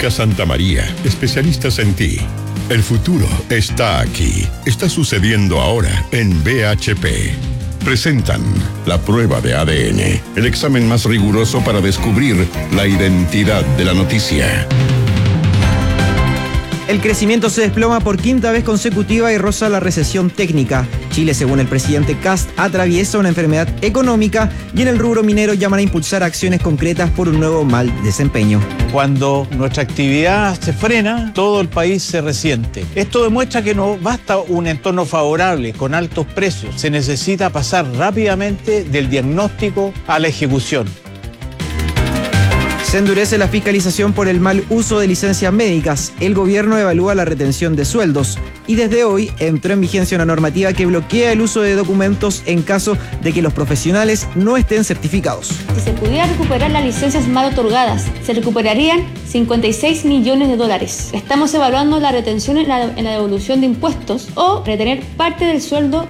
Clínica Santa María, especialistas en ti. El futuro está aquí. Está sucediendo ahora en BHP. Presentan la prueba de ADN, el examen más riguroso para descubrir la identidad de la noticia. El crecimiento se desploma por quinta vez consecutiva y roza la recesión técnica. Chile, según el presidente Kast, atraviesa una enfermedad económica y en el rubro minero llaman a impulsar acciones concretas por un nuevo mal desempeño. Cuando nuestra actividad se frena, todo el país se resiente. Esto demuestra que no basta un entorno favorable con altos precios. Se necesita pasar rápidamente del diagnóstico a la ejecución. Se endurece la fiscalización por el mal uso de licencias médicas. El gobierno evalúa la retención de sueldos. Y desde hoy entró en vigencia una normativa que bloquea el uso de documentos en caso de que los profesionales no estén certificados. Si se pudiera recuperar las licencias mal otorgadas, se recuperarían 56 millones de dólares. Estamos evaluando la retención en la devolución de impuestos o retener parte del sueldo.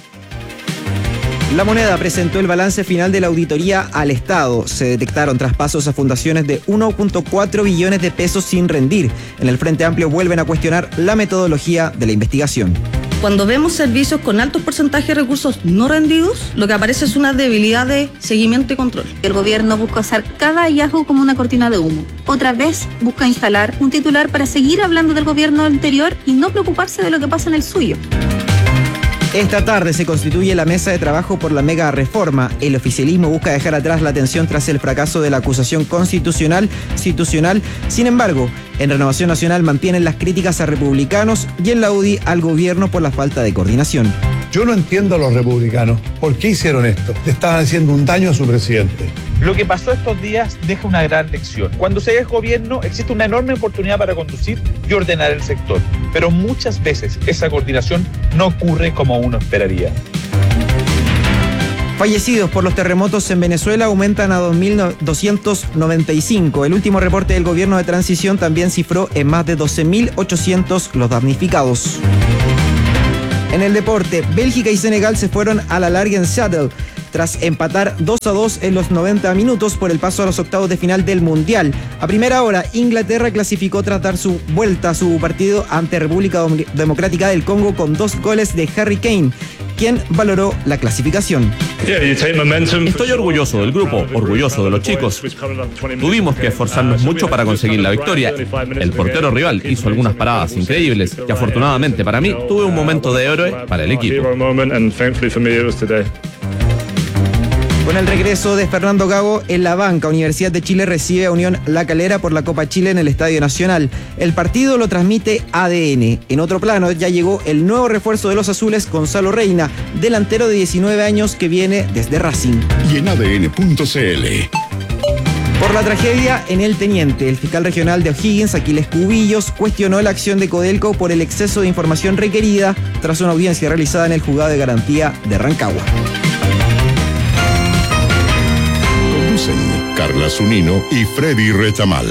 La Moneda presentó el balance final de la auditoría al Estado. Se detectaron traspasos a fundaciones de 1.4 billones de pesos sin rendir. En el Frente Amplio vuelven a cuestionar la metodología de la investigación. Cuando vemos servicios con altos porcentajes de recursos no rendidos, lo que aparece es una debilidad de seguimiento y control. El gobierno busca usar cada hallazgo como una cortina de humo. Otra vez busca instalar un titular para seguir hablando del gobierno anterior y no preocuparse de lo que pasa en el suyo. Esta tarde se constituye la mesa de trabajo por la mega reforma. El oficialismo busca dejar atrás la tensión tras el fracaso de la acusación constitucional. Sin embargo, en Renovación Nacional mantienen las críticas a republicanos y en la UDI al gobierno por la falta de coordinación. Yo no entiendo a los republicanos. ¿Por qué hicieron esto? Le estaban haciendo un daño a su presidente. Lo que pasó estos días deja una gran lección. Cuando se es gobierno existe una enorme oportunidad para conducir y ordenar el sector, pero muchas veces esa coordinación no ocurre como uno esperaría. Fallecidos por los terremotos en Venezuela aumentan a 2.295. El último reporte del gobierno de transición también cifró en más de 12.800 los damnificados. En el deporte, Bélgica y Senegal se fueron a la larga en Seattle tras empatar 2-2 en los 90 minutos por el paso a los octavos de final del Mundial. A primera hora, Inglaterra clasificó tras dar su vuelta a su partido ante República Democrática del Congo con 2 goles de Harry Kane, quien valoró la clasificación. Estoy orgulloso del grupo, orgulloso de los chicos. Tuvimos que esforzarnos mucho para conseguir la victoria. El portero rival hizo algunas paradas increíbles y afortunadamente para mí tuve un momento de héroe para el equipo. Con el regreso de Fernando Gago en la banca, Universidad de Chile recibe a Unión La Calera por la Copa Chile en el Estadio Nacional. El partido lo transmite ADN. En otro plano ya llegó el nuevo refuerzo de los azules, Gonzalo Reina, delantero de 19 años que viene desde Racing. Y en ADN.cl. Por la tragedia en El Teniente, el fiscal regional de O'Higgins, Aquiles Cubillos, cuestionó la acción de Codelco por el exceso de información requerida tras una audiencia realizada en el juzgado de garantía de Rancagua. Carla Zunino y Freddy Retamal.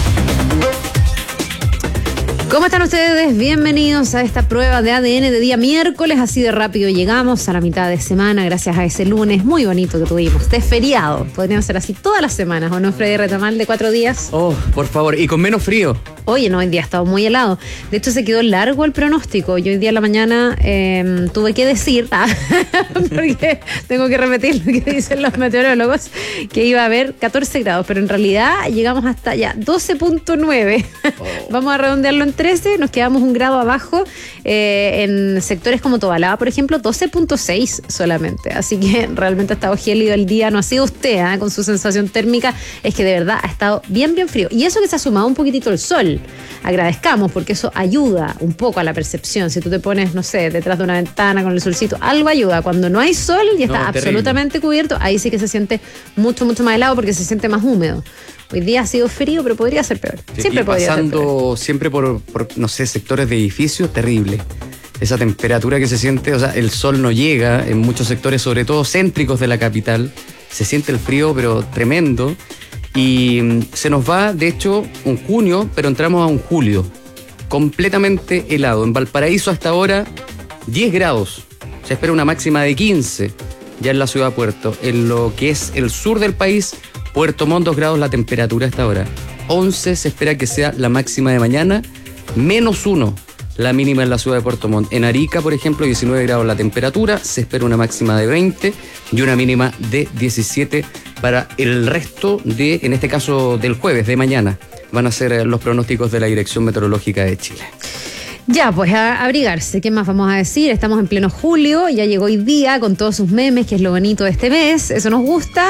¿Cómo están ustedes? Bienvenidos a esta prueba de ADN de día miércoles. Así de rápido llegamos a la mitad de semana gracias a ese lunes muy bonito que tuvimos. De feriado. Podríamos ser así todas las semanas, ¿o no, Freddy Retamal, de 4 días? Oh, por favor. Y con menos frío. Oye, no, hoy día ha estado muy helado. De hecho, se quedó largo el pronóstico. Yo hoy día en la mañana tuve que decir, porque tengo que repetir lo que dicen los meteorólogos, que iba a haber 14 grados, pero en realidad llegamos hasta ya 12.9. Vamos a redondearlo en 13, nos quedamos un grado abajo. En sectores como Tobalaba, por ejemplo, 12.6 solamente. Así que realmente ha estado gélido el día. No ha sido usted con su sensación térmica. Es que de verdad ha estado bien, bien frío. Y eso que se ha sumado un poquitito el sol. Agradezcamos, porque eso ayuda un poco a la percepción. Si tú te pones, no sé, detrás de una ventana con el solcito, algo ayuda. Cuando no hay sol y está absolutamente cubierto, ahí sí que se siente mucho, mucho más helado porque se siente más húmedo. Hoy día ha sido frío, pero podría ser peor. Sí, siempre podría ser peor. Pasando siempre por, no sé, sectores de edificios, terrible. Esa temperatura que se siente, o sea, el sol no llega en muchos sectores, sobre todo céntricos de la capital. Se siente el frío, pero tremendo. Y se nos va, de hecho, un junio, pero entramos a un julio completamente helado. En Valparaíso hasta ahora 10 grados. Se espera una máxima de 15 ya en la ciudad de Puerto. En lo que es el sur del país, Puerto Montt 2 grados la temperatura hasta ahora. 11 se espera que sea la máxima de mañana, -1 la mínima en la ciudad de Puerto Montt. En Arica, por ejemplo, 19 grados la temperatura, se espera una máxima de 20 y una mínima de 17 para el resto de, en este caso, del jueves, de mañana. Van a ser los pronósticos de la Dirección Meteorológica de Chile. Ya, pues a abrigarse, ¿qué más vamos a decir? Estamos en pleno julio, ya llegó hoy día con todos sus memes, que es lo bonito de este mes, eso nos gusta.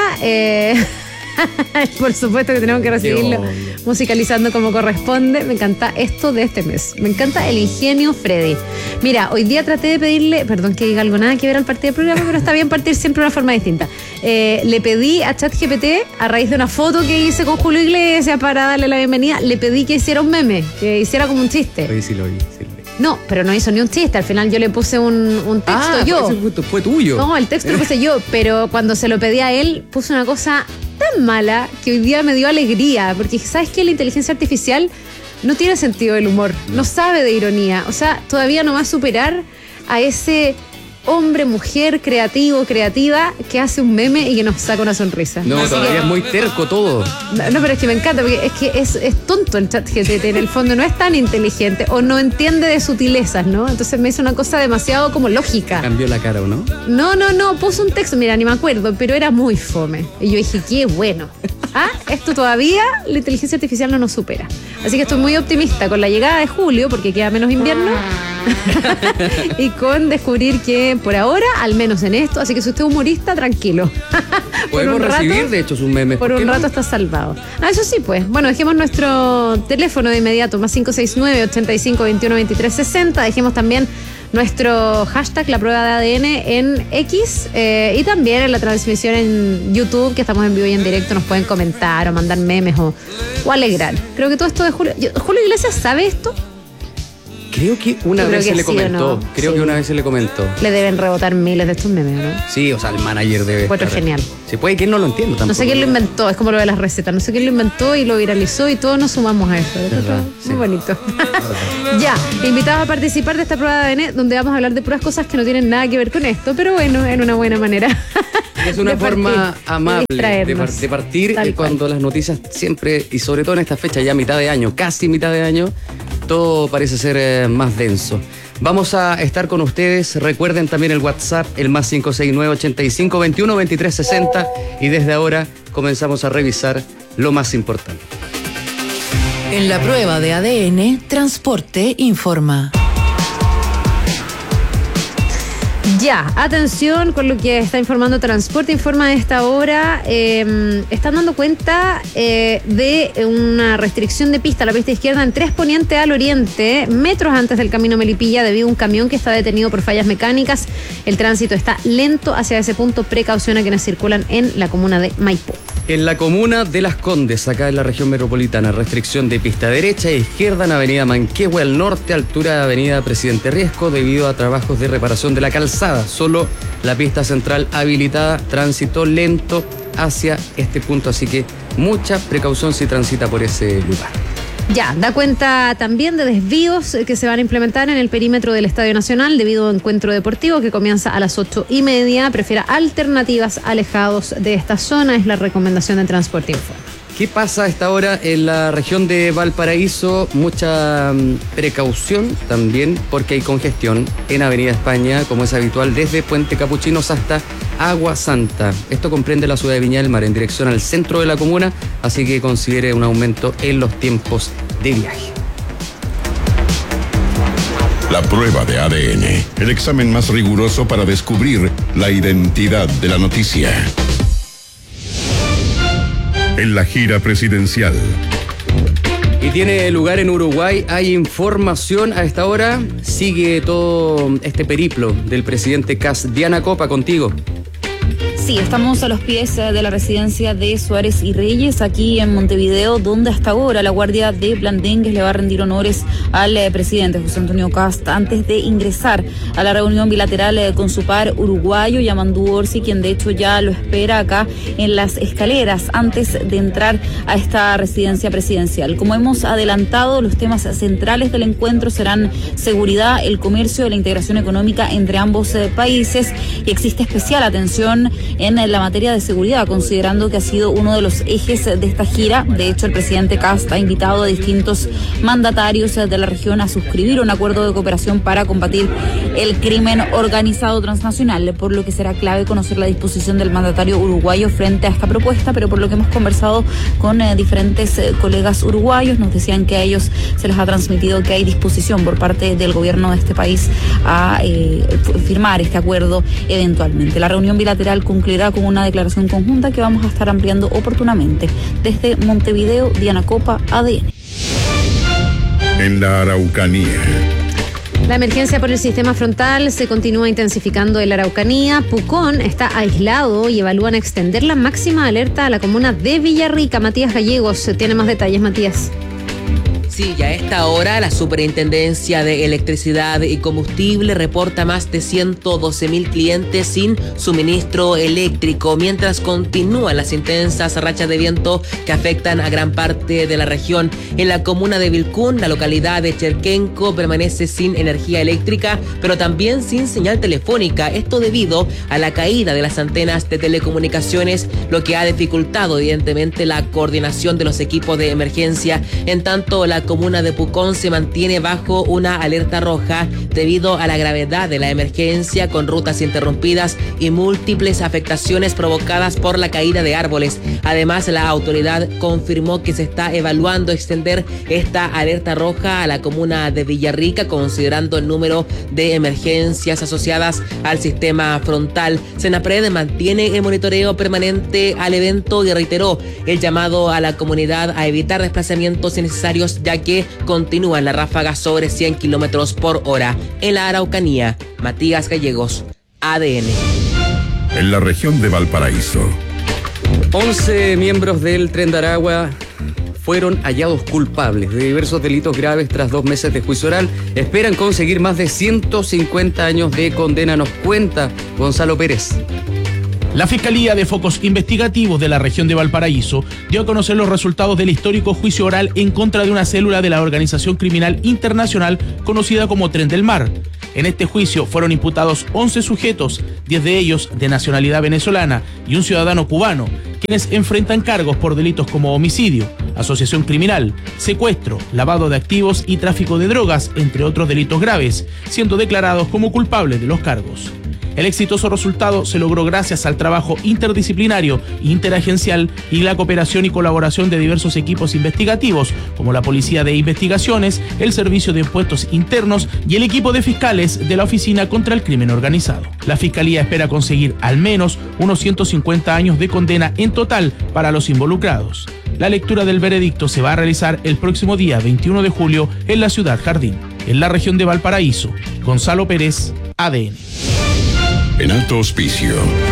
Por supuesto que tenemos que recibirlo musicalizando como corresponde. Me encanta esto de este mes, me encanta el ingenio Freddy. Mira, hoy día traté de pedirle, perdón que diga algo nada que ver al partir del programa, pero está bien partir siempre de una forma distinta. Le pedí a ChatGPT, a raíz de una foto que hice con Julio Iglesias para darle la bienvenida, le pedí que hiciera un meme, que hiciera como un chiste. Oye, sí lo vi. No, pero no hizo ni un chiste. Al final yo le puse un texto yo. Fue tuyo. No, el texto lo puse yo, pero cuando se lo pedí a él, puse una cosa tan mala que hoy día me dio alegría. Porque ¿sabes qué? La inteligencia artificial no tiene sentido del humor, no sabe de ironía. O sea, todavía no va a superar a ese hombre, mujer, creativo, creativa, que hace un meme y que nos saca una sonrisa. No, así todavía es muy terco todo. No, pero es que me encanta, porque es que es tonto el ChatGPT, en el fondo no es tan inteligente o no entiende de sutilezas, ¿no? Entonces me hizo una cosa demasiado como lógica. ¿Cambió la cara o no? No, puso un texto, mira, ni me acuerdo, pero era muy fome. Y yo dije, qué bueno. Esto todavía la inteligencia artificial no nos supera. Así que estoy muy optimista con la llegada de julio, porque queda menos invierno, y con descubrir que por ahora, al menos en esto, así que si usted es humorista, tranquilo. Podemos recibir, de hecho, sus memes. Por un rato está salvado. Eso sí, pues. Bueno, dejemos nuestro teléfono de inmediato, más 569-8521-2360. Dejemos también nuestro hashtag, la prueba de ADN, en X, y también en la transmisión en YouTube, que estamos en vivo y en directo. Nos pueden comentar o mandar memes o alegrar. Creo que todo esto de Julio Iglesias sabe esto. Creo que una vez se le comentó. Creo que una vez se le comentó. Le deben rebotar miles de estos memes, ¿no? Sí, o sea, el manager debe estar genial. Se puede que él no lo entienda tampoco. No sé quién lo inventó, es como lo de las recetas. No sé quién lo inventó y lo viralizó y todos nos sumamos a eso. Muy bonito. Ya, invitados a participar de esta prueba de ADN, donde vamos a hablar de puras cosas que no tienen nada que ver con esto, pero bueno, en una buena manera. Es una forma amable de partir cuando las noticias siempre, y sobre todo en esta fecha, ya mitad de año, casi mitad de año, todo parece ser más denso. Vamos a estar con ustedes. Recuerden también el WhatsApp, el más 569-8521-2360. Y desde ahora comenzamos a revisar lo más importante. En la prueba de ADN, Transporte informa. Ya, atención con lo que está informando Transporte Informa a esta hora. Están dando cuenta de una restricción de pista, la pista izquierda en 3 Poniente al oriente, metros antes del camino Melipilla, debido a un camión que está detenido por fallas mecánicas. El tránsito está lento hacia ese punto. Precaución a quienes circulan en la comuna de Maipú. En la comuna de Las Condes, acá en la región metropolitana, restricción de pista derecha e izquierda en avenida Manquehue al norte, altura de avenida Presidente Riesco, debido a trabajos de reparación de la calzada. Solo la pista central habilitada, tránsito lento hacia este punto, así que mucha precaución si transita por ese lugar. Ya, da cuenta también de desvíos que se van a implementar en el perímetro del Estadio Nacional debido a un encuentro deportivo que comienza a las 8:30. Prefiera alternativas alejados de esta zona, es la recomendación de Transporte Info. ¿Qué pasa a esta hora en la región de Valparaíso? Mucha precaución también porque hay congestión en Avenida España, como es habitual, desde Puente Capuchinos hasta Agua Santa. Esto comprende la ciudad de Viña del Mar en dirección al centro de la comuna, así que considere un aumento en los tiempos de viaje. La prueba de ADN, el examen más riguroso para descubrir la identidad de la noticia. En la gira presidencial. Y tiene lugar en Uruguay. Hay información a esta hora. Sigue todo este periplo del presidente Kast. Diana Copa, contigo. Sí, estamos a los pies de la residencia de Suárez y Reyes, aquí en Montevideo, donde hasta ahora la Guardia de Blandengues le va a rendir honores al presidente José Antonio Kast antes de ingresar a la reunión bilateral con su par uruguayo, Yamandu Orsi, quien de hecho ya lo espera acá en las escaleras antes de entrar a esta residencia presidencial. Como hemos adelantado, los temas centrales del encuentro serán seguridad, el comercio y la integración económica entre ambos países, y existe especial atención en la materia de seguridad, considerando que ha sido uno de los ejes de esta gira. De hecho, el presidente Kast ha invitado a distintos mandatarios de la región a suscribir un acuerdo de cooperación para combatir el crimen organizado transnacional, por lo que será clave conocer la disposición del mandatario uruguayo frente a esta propuesta, pero por lo que hemos conversado con diferentes colegas uruguayos, nos decían que a ellos se les ha transmitido que hay disposición por parte del gobierno de este país a firmar este acuerdo eventualmente. La reunión bilateral concluirá con una declaración conjunta que vamos a estar ampliando oportunamente. Desde Montevideo, Diana Copa, ADN. En la Araucanía. La emergencia por el sistema frontal se continúa intensificando en la Araucanía. Pucón está aislado y evalúan extender la máxima alerta a la comuna de Villarrica. Matías Gallegos tiene más detalles. Matías. Sí, ya a esta hora la Superintendencia de Electricidad y Combustible reporta más de 112.000 clientes sin suministro eléctrico, mientras continúan las intensas rachas de viento que afectan a gran parte de la región. En la comuna de Vilcún, la localidad de Cherquenco permanece sin energía eléctrica, pero también sin señal telefónica. Esto debido a la caída de las antenas de telecomunicaciones, lo que ha dificultado evidentemente la coordinación de los equipos de emergencia. En tanto, la comuna de Pucón se mantiene bajo una alerta roja debido a la gravedad de la emergencia, con rutas interrumpidas y múltiples afectaciones provocadas por la caída de árboles. Además, la autoridad confirmó que se está evaluando extender esta alerta roja a la comuna de Villarrica, considerando el número de emergencias asociadas al sistema frontal. Senapred mantiene el monitoreo permanente al evento y reiteró el llamado a la comunidad a evitar desplazamientos innecesarios, ya que continúan las ráfagas sobre 100 kilómetros por hora. En la Araucanía, Matías Gallegos, ADN. En la región de Valparaíso. 11 miembros del Tren de Aragua fueron hallados culpables de diversos delitos graves tras 2 meses de juicio oral. Esperan conseguir más de 150 años de condena, nos cuenta Gonzalo Pérez. La Fiscalía de Focos Investigativos de la región de Valparaíso dio a conocer los resultados del histórico juicio oral en contra de una célula de la organización criminal internacional conocida como Tren del Mar. En este juicio fueron imputados 11 sujetos, 10 de ellos de nacionalidad venezolana y un ciudadano cubano, quienes enfrentan cargos por delitos como homicidio, asociación criminal, secuestro, lavado de activos y tráfico de drogas, entre otros delitos graves, siendo declarados como culpables de los cargos. El exitoso resultado se logró gracias al trabajo interdisciplinario, interagencial y la cooperación y colaboración de diversos equipos investigativos, como la Policía de Investigaciones, el Servicio de Impuestos Internos y el equipo de fiscales de la Oficina contra el Crimen Organizado. La Fiscalía espera conseguir al menos unos 150 años de condena en total para los involucrados. La lectura del veredicto se va a realizar el próximo día 21 de julio en la Ciudad Jardín. En la región de Valparaíso, Gonzalo Pérez, ADN. En Alto Hospicio.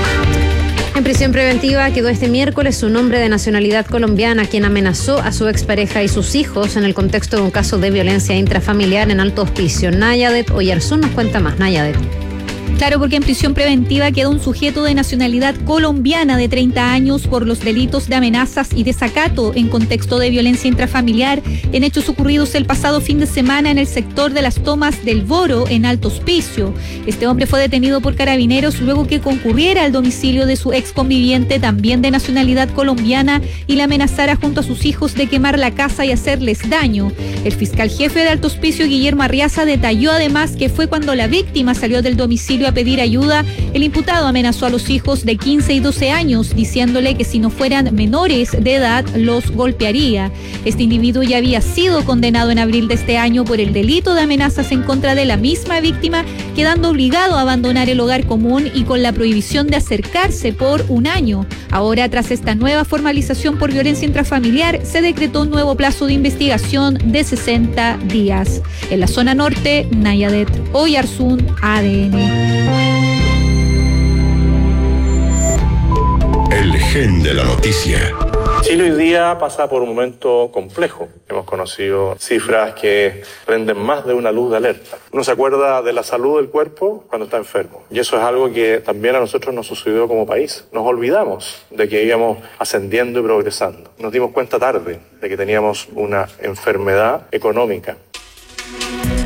En prisión preventiva quedó este miércoles un hombre de nacionalidad colombiana quien amenazó a su expareja y sus hijos en el contexto de un caso de violencia intrafamiliar en Alto Hospicio. Nayadet Oyarzún nos cuenta más. Nayadet. Claro, porque en prisión preventiva quedó un sujeto de nacionalidad colombiana de 30 años por los delitos de amenazas y desacato en contexto de violencia intrafamiliar en hechos ocurridos el pasado fin de semana en el sector de las Tomas del Boro, en Alto Hospicio. Este hombre fue detenido por carabineros luego que concurriera al domicilio de su ex conviviente, también de nacionalidad colombiana, y le amenazara junto a sus hijos de quemar la casa y hacerles daño. El fiscal jefe de Alto Hospicio, Guillermo Arriaza, detalló además que fue cuando la víctima salió del domicilio a pedir ayuda, el imputado amenazó a los hijos de 15 y 12 años, diciéndole que si no fueran menores de edad los golpearía. Este individuo ya había sido condenado en abril de este año por el delito de amenazas en contra de la misma víctima, quedando obligado a abandonar el hogar común y con la prohibición de acercarse por 1 año. Ahora, tras esta nueva formalización por violencia intrafamiliar, se decretó un nuevo plazo de investigación de 60 días. En la zona norte, Nayadet Oyarzún, ADN. El gen de la noticia. Chile hoy día pasa por un momento complejo. Hemos conocido cifras que prenden más de una luz de alerta. Uno se acuerda de la salud del cuerpo cuando está enfermo. Y eso es algo que también a nosotros nos sucedió como país. Nos olvidamos de que íbamos ascendiendo y progresando. Nos dimos cuenta tarde de que teníamos una enfermedad económica.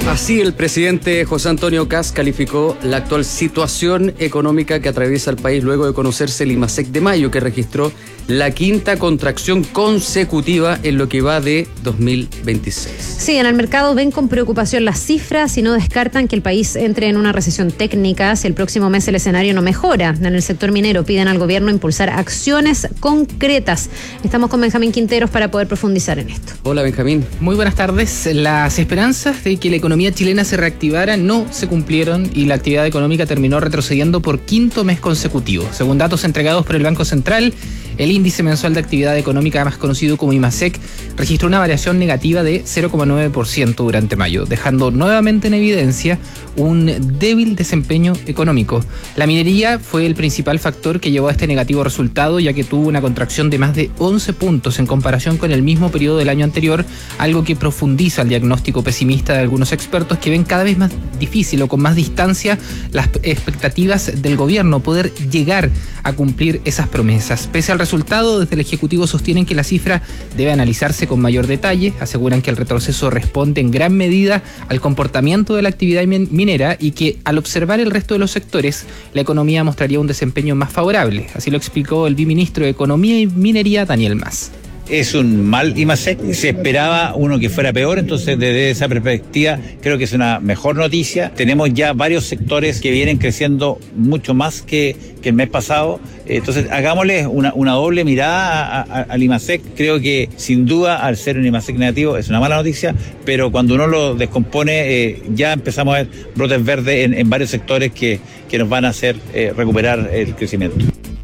Así el presidente José Antonio Kast calificó la actual situación económica que atraviesa el país luego de conocerse el IMASEC de mayo, que registró la quinta contracción consecutiva en lo que va de 2026. Sí, en el mercado ven con preocupación las cifras y no descartan que el país entre en una recesión técnica si el próximo mes el escenario no mejora. En el sector minero piden al gobierno impulsar acciones concretas. Estamos con Benjamín Quinteros para poder profundizar en esto. Hola, Benjamín. Muy buenas tardes. Las esperanzas de que la economía chilena se reactivara no se cumplieron y la actividad económica terminó retrocediendo por quinto mes consecutivo. Según datos entregados por el Banco Central, el índice mensual de actividad económica, más conocido como IMASEC, registró una variación negativa de 0,9% durante mayo, dejando nuevamente en evidencia un débil desempeño económico. La minería fue el principal factor que llevó a este negativo resultado, ya que tuvo una contracción de más de 11 puntos en comparación con el mismo periodo del año anterior, algo que profundiza el diagnóstico pesimista de algunos expertos que ven cada vez más difícil o con más distancia las expectativas del gobierno poder llegar a cumplir esas promesas. Pese al resultado, desde el Ejecutivo sostienen que la cifra debe analizarse con mayor detalle, aseguran que el retroceso responde en gran medida al comportamiento de la actividad minera y que al observar el resto de los sectores, la economía mostraría un desempeño más favorable. Así lo explicó el viceministro de Economía y Minería, Daniel Mas. Es un mal IMASEC, se esperaba uno que fuera peor, entonces desde esa perspectiva creo que es una mejor noticia. Tenemos ya varios sectores que vienen creciendo mucho más que el mes pasado, entonces hagámosle una doble mirada al IMASEC. Creo que sin duda al ser un IMASEC negativo es una mala noticia, pero cuando uno lo descompone ya empezamos a ver brotes verdes en varios sectores que nos van a hacer recuperar el crecimiento.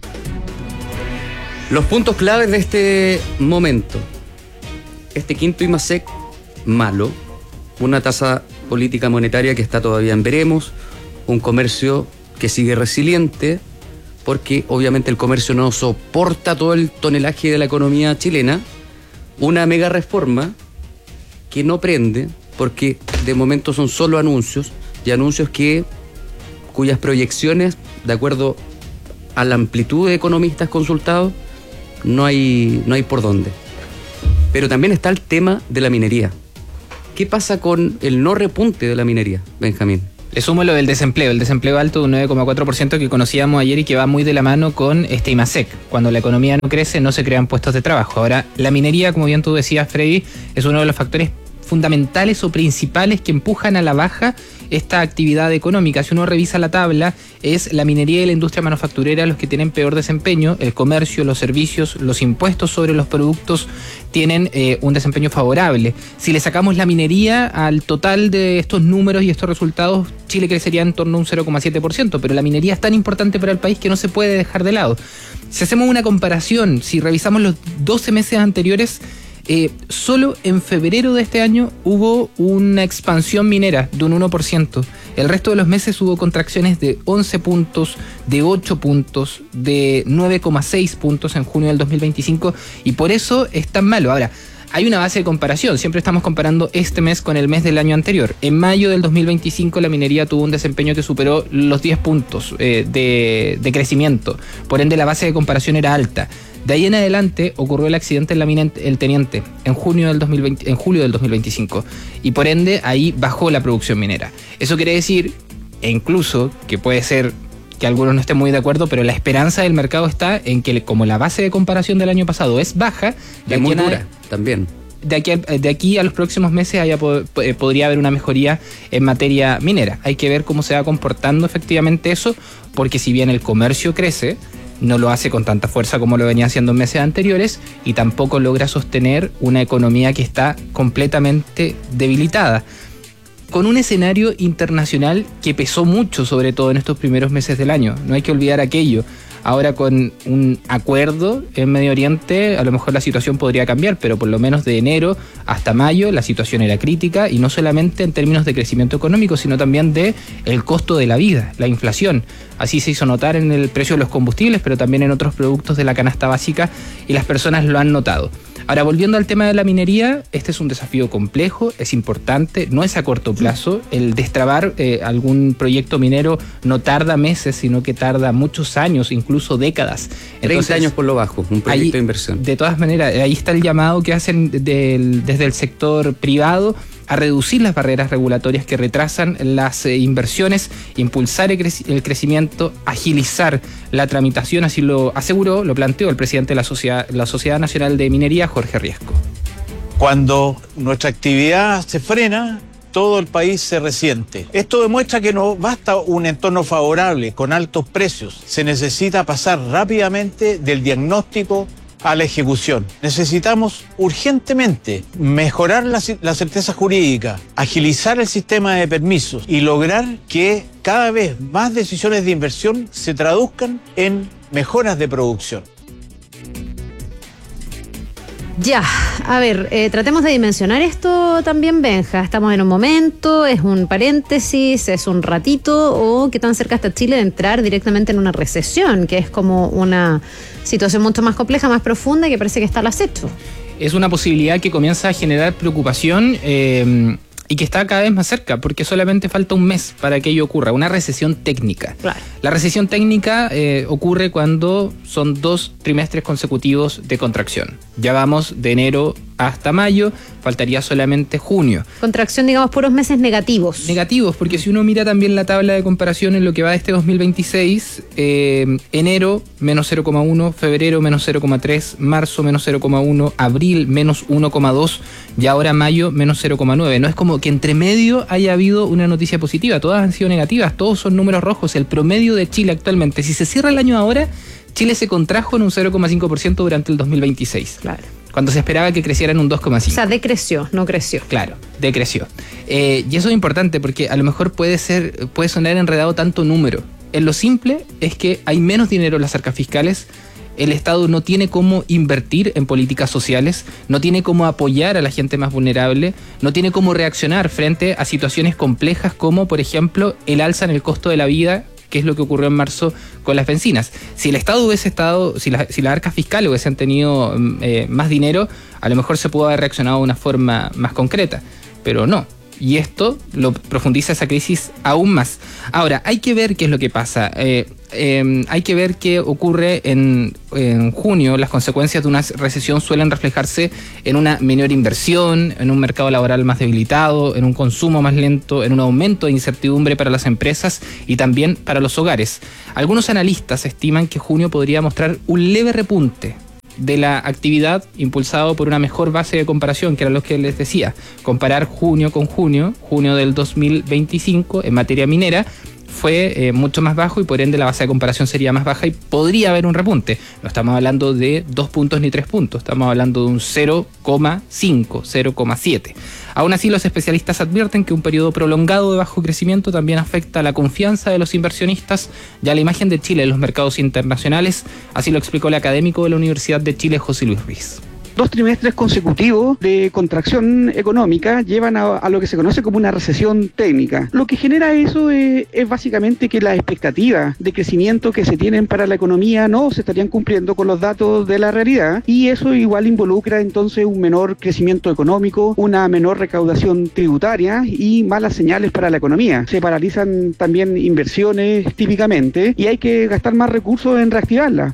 Los puntos claves de este momento: este quinto IMASEC malo, una tasa política monetaria que está todavía en veremos, un comercio que sigue resiliente, porque obviamente el comercio no soporta todo el tonelaje de la economía chilena, una mega reforma que no prende, porque de momento son solo anuncios, y anuncios cuyas proyecciones, de acuerdo a la amplitud de economistas consultados, no hay por dónde. Pero también está el tema de la minería. ¿Qué pasa con el no repunte de la minería, Benjamín? Le sumo lo del desempleo, el desempleo alto de un 9,4% que conocíamos ayer y que va muy de la mano con este IMASEC. Cuando la economía no crece, no se crean puestos de trabajo. Ahora, la minería, como bien tú decías, Freddy, es uno de los factores fundamentales o principales que empujan a la baja esta actividad económica. Si uno revisa la tabla, es la minería y la industria manufacturera los que tienen peor desempeño. El comercio, los servicios, los impuestos sobre los productos tienen un desempeño favorable. Si le sacamos la minería al total de estos números y estos resultados, Chile crecería en torno a un 0,7%, pero la minería es tan importante para el país que no se puede dejar de lado. Si hacemos una comparación, si revisamos los 12 meses anteriores, solo en febrero de este año hubo una expansión minera de un 1%. El resto de los meses hubo contracciones de 11 puntos, de 8 puntos, de 9,6 puntos en junio del 2025, y por eso es tan malo. Ahora, hay una base de comparación, siempre estamos comparando este mes con el mes del año anterior. En mayo del 2025 la minería tuvo un desempeño que superó los 10 puntos de crecimiento, por ende la base de comparación era alta. De ahí en adelante ocurrió el accidente en la mina El Teniente en julio del 2025 y por ende ahí bajó la producción minera. Eso quiere decir, e incluso que puede ser que algunos no estén muy de acuerdo, pero la esperanza del mercado está en que como la base de comparación del año pasado es baja, es muy dura también. De aquí a los próximos meses podría haber una mejoría en materia minera. Hay que ver cómo se va comportando efectivamente eso, porque si bien el comercio crece, no lo hace con tanta fuerza como lo venía haciendo en meses anteriores y tampoco logra sostener una economía que está completamente debilitada. Con un escenario internacional que pesó mucho, sobre todo en estos primeros meses del año. No hay que olvidar aquello. Ahora con un acuerdo en Medio Oriente, a lo mejor la situación podría cambiar, pero por lo menos de enero hasta mayo la situación era crítica, y no solamente en términos de crecimiento económico, sino también de el costo de la vida, la inflación. Así se hizo notar en el precio de los combustibles, pero también en otros productos de la canasta básica, y las personas lo han notado. Ahora, volviendo al tema de la minería, este es un desafío complejo, es importante, no es a corto plazo. El destrabar algún proyecto minero no tarda meses, sino que tarda muchos años, incluso décadas. Entonces, 30 años por lo bajo, un proyecto de inversión. De todas maneras, ahí está el llamado que hacen desde el sector privado a reducir las barreras regulatorias que retrasan las inversiones, impulsar el crecimiento, agilizar la tramitación, así lo aseguró, lo planteó el presidente de la Sociedad Nacional de Minería, Jorge Riesco. Cuando nuestra actividad se frena, todo el país se resiente. Esto demuestra que no basta un entorno favorable con altos precios. Se necesita pasar rápidamente del diagnóstico a la ejecución. Necesitamos urgentemente mejorar la certeza jurídica, agilizar el sistema de permisos y lograr que cada vez más decisiones de inversión se traduzcan en mejoras de producción. Ya, a ver, tratemos de dimensionar esto también, Benja. Estamos en un momento, es un paréntesis, es un ratito, o qué tan cerca está Chile de entrar directamente en una recesión, que es como una situación mucho más compleja, más profunda y que parece que está al acecho. Es una posibilidad que comienza a generar preocupación y que está cada vez más cerca, porque solamente falta un mes para que ello ocurra, una recesión técnica. Claro. La recesión técnica ocurre cuando son 2 trimestres consecutivos de contracción. Ya vamos de enero hasta mayo, faltaría solamente junio. Contracción, digamos, puros meses negativos. Negativos, porque si uno mira también la tabla de comparación en lo que va de este 2026, enero menos 0,1, febrero menos 0,3, marzo menos 0,1, abril menos 1,2 y ahora mayo menos 0,9. No es como que entre medio haya habido una noticia positiva, todas han sido negativas, todos son números rojos. El promedio de Chile actualmente, si se cierra el año ahora, Chile se contrajo en un 0,5% durante el 2026. Claro. Cuando se esperaba que creciera en un 2,5%. O sea, decreció, no creció. Claro, decreció. Y eso es importante porque a lo mejor puede sonar enredado tanto número. En lo simple es que hay menos dinero en las arcas fiscales, el Estado no tiene cómo invertir en políticas sociales, no tiene cómo apoyar a la gente más vulnerable, no tiene cómo reaccionar frente a situaciones complejas como, por ejemplo, el alza en el costo de la vida, que es lo que ocurrió en marzo con las bencinas. Si el Estado hubiese estado, si las arcas fiscales hubiesen tenido más dinero, a lo mejor se pudo haber reaccionado de una forma más concreta, pero no. Y esto lo profundiza esa crisis aún más. Ahora, hay que ver qué es lo que pasa. Hay que ver qué ocurre en junio. Las consecuencias de una recesión suelen reflejarse en una menor inversión, en un mercado laboral más debilitado, en un consumo más lento, en un aumento de incertidumbre para las empresas y también para los hogares. Algunos analistas estiman que junio podría mostrar un leve repunte de la actividad impulsado por una mejor base de comparación, que era lo que les decía. Comparar junio con junio del 2025 en materia minera fue mucho más bajo y por ende la base de comparación sería más baja y podría haber un repunte. No estamos hablando de 2 puntos ni 3 puntos, estamos hablando de un 0,5, 0,7. Aún así, los especialistas advierten que un periodo prolongado de bajo crecimiento también afecta la confianza de los inversionistas y a la imagen de Chile en los mercados internacionales. Así lo explicó el académico de la Universidad de Chile, José Luis Ruiz. 2 trimestres consecutivos de contracción económica llevan a lo que se conoce como una recesión técnica. Lo que genera eso es básicamente que las expectativas de crecimiento que se tienen para la economía no se estarían cumpliendo con los datos de la realidad y eso igual involucra entonces un menor crecimiento económico, una menor recaudación tributaria y malas señales para la economía. Se paralizan también inversiones típicamente y hay que gastar más recursos en reactivarlas.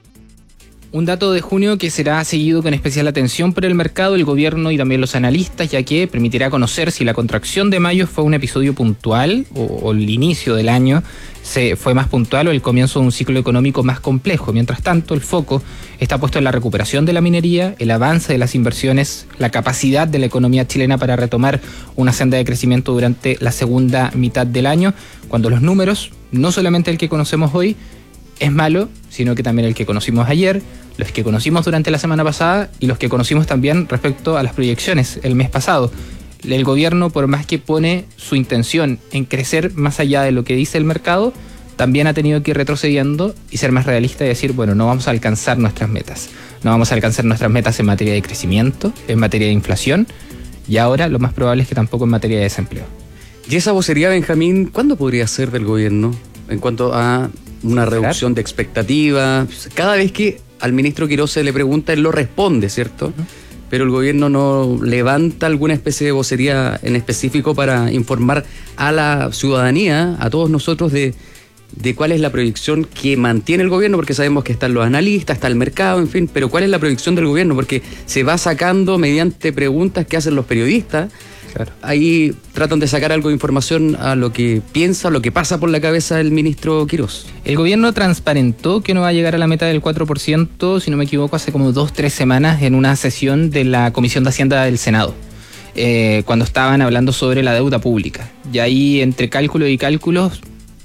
Un dato de junio que será seguido con especial atención por el mercado, el gobierno y también los analistas, ya que permitirá conocer si la contracción de mayo fue un episodio puntual o el inicio del año fue más puntual o el comienzo de un ciclo económico más complejo. Mientras tanto, el foco está puesto en la recuperación de la minería, el avance de las inversiones, la capacidad de la economía chilena para retomar una senda de crecimiento durante la segunda mitad del año, cuando los números, no solamente el que conocemos hoy, es malo, sino que también el que conocimos ayer, los que conocimos durante la semana pasada y los que conocimos también respecto a las proyecciones el mes pasado. El gobierno, por más que pone su intención en crecer más allá de lo que dice el mercado, también ha tenido que ir retrocediendo y ser más realista y decir, bueno, no vamos a alcanzar nuestras metas. No vamos a alcanzar nuestras metas en materia de crecimiento, en materia de inflación y ahora lo más probable es que tampoco en materia de desempleo. ¿Y esa vocería, Benjamín, cuándo podría ser del gobierno en cuanto a una reducción de expectativas? Cada vez que al ministro Quirós se le pregunta, él lo responde, ¿cierto? Pero el gobierno no levanta alguna especie de vocería en específico para informar a la ciudadanía, a todos nosotros, de cuál es la proyección que mantiene el gobierno, porque sabemos que están los analistas, está el mercado, en fin, pero cuál es la proyección del gobierno, porque se va sacando mediante preguntas que hacen los periodistas Claro. Ahí tratan de sacar algo de información a lo que piensa, lo que pasa por la cabeza del ministro Quirós. El gobierno transparentó que no va a llegar a la meta del 4%, si no me equivoco, hace como 2-3 semanas en una sesión de la Comisión de Hacienda del Senado, cuando estaban hablando sobre la deuda pública. Y ahí, entre cálculos y cálculos,